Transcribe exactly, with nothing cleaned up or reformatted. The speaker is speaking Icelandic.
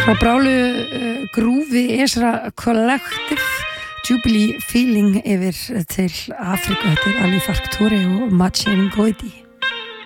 Frá brálu uh, grúfi Esra Collective Jubilee Feeling yfir til Afriku, þetta er Ali Fark Touré og Maciej Ngoidi.